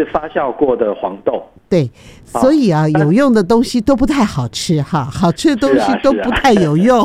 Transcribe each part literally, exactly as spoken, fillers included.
发酵过的黄豆。 对，所以啊，有用的东西都不太好吃哈，好吃的东西都不太有用。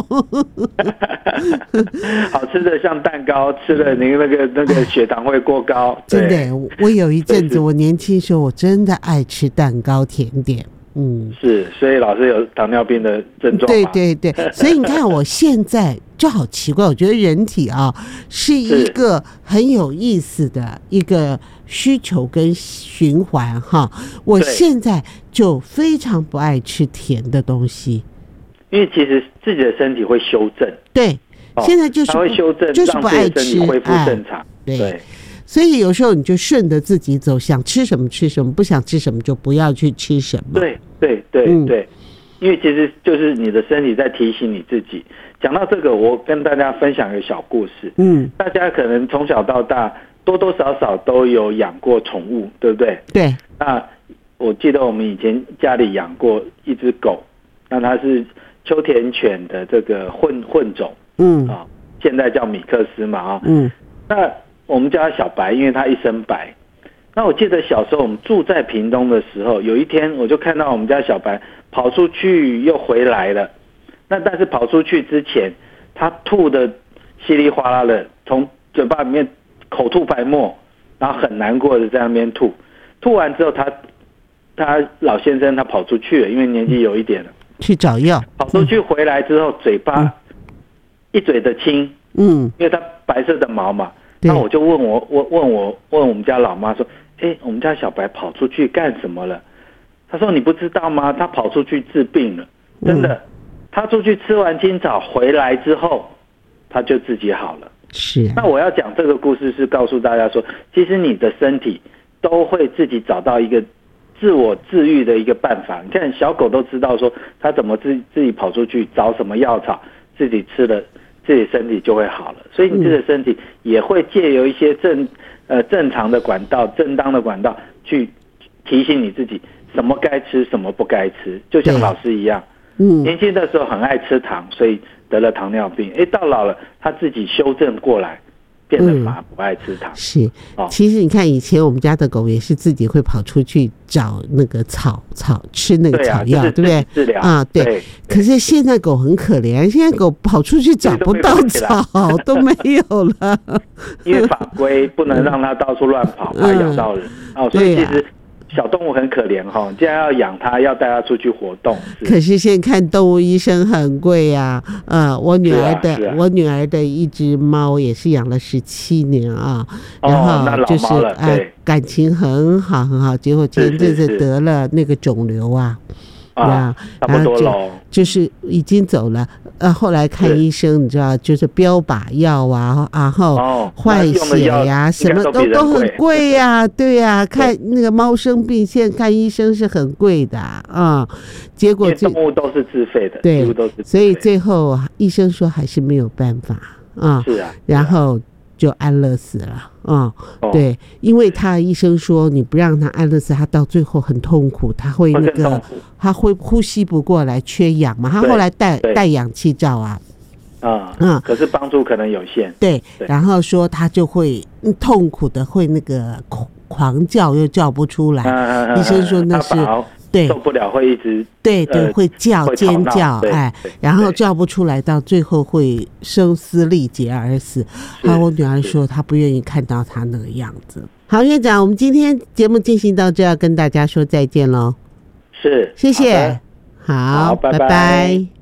好吃的像蛋糕，吃了您那个那个血糖会过高。 真的，我有一阵子，我年轻时候我真的爱吃蛋糕甜点。嗯， 是，所以老师有糖尿病的症状。 对对对，所以你看我现在就好奇怪，我觉得人体啊是一个很有意思的一个需求跟循环哈。我现在就非常不爱吃甜的东西， 因为其实自己的身体会修正。 对，哦、现在就是会修正， 就是不爱吃， 恢复正常。哎、对。对， 所以有时候你就顺着自己走，想吃什么吃什么，不想吃什么就不要去吃什么。 对对对、嗯、对，因为其实就是你的身体在提醒你自己。讲到这个，我跟大家分享一个小故事。嗯，大家可能从小到大多多少少都有养过宠物，对不对？ 对。 那我记得我们以前家里养过一只狗，那它是秋田犬的这个混混种。嗯啊，现在叫米克斯嘛啊。嗯，那我们叫他小白，因为他一身白。那我记得小时候我们住在屏东的时候，有一天我就看到我们家小白跑出去又回来了。那但是跑出去之前，他吐的稀里哗啦的，从嘴巴里面口吐白沫，然后很难过的在那边吐。吐完之后他，他他老先生他跑出去了，因为年纪有一点了， 去找药。 跑出去回来之后，嘴巴一嘴的青，嗯，因为他白色的毛嘛。那我就问我问问我问我们家老妈说，哎，我们家小白跑出去干什么了？她说你不知道吗？他跑出去治病了，真的。嗯、他出去吃完青草回来之后，他就自己好了。 是、啊。 那我要讲这个故事是告诉大家说，其实你的身体都会自己找到一个自我治愈的一个办法。你看小狗都知道说，它怎么自自己跑出去找什么药草，自己吃了。自己身体就会好了，所以你自己的身体也会借由一些正呃正常的管道、正当的管道去提醒你自己什么该吃，什么不该吃。就像老师一样，嗯，年轻的时候很爱吃糖，所以得了糖尿病。哎，到老了他自己修正过来，变得反而不爱吃糖。 嗯、是，哦，其实你看以前我们家的狗也是自己会跑出去找那个草草吃那个草药， 对,、啊、对不对？ 治疗啊，对。对，可是现在狗很可怜，现在狗跑出去找不到草，都没有了， 因为法规不能让它到处乱跑，怕咬到人。嗯、哦，所以其实。小动物很可怜哈，既然要养它，要带它出去活动。 是可是现在看动物医生很贵呀、啊，呃，我女儿的、啊啊、我女儿的一只猫也是养了十七年啊，然后就是、哦、呃感情很好很好，结果前阵子得了那个肿瘤啊。 啊，差不多了， 就是已经走了。呃，后来看医生，你知道，就是标靶药啊，然后换血呀、啊，什么都都很贵呀、啊，对呀、啊。看那个猫生病，现在看医生是很贵的啊、嗯。结果动物都是自费的， 对， 都是。 所以最后医生说还是没有办法啊。 是啊， 然后就安乐死了。嗯，对，因为他医生说你不让他安乐死，他到最后很痛苦，他会那个他会呼吸不过来，缺氧嘛。他后来戴戴氧气罩啊， 啊、嗯，可是帮助可能有限。 对，对，然后说他就会痛苦的会那个狂叫又叫不出来，啊、医生说那是。对， 受不了会一直对对、呃、会叫会尖叫，哎，然后叫不出来，到最后会声嘶力竭而死。然后我女儿说她不愿意看到他那个样子。好，院长，我们今天节目进行到这，要跟大家说再见喽。 是， 谢谢，好， 好，拜拜。 拜拜。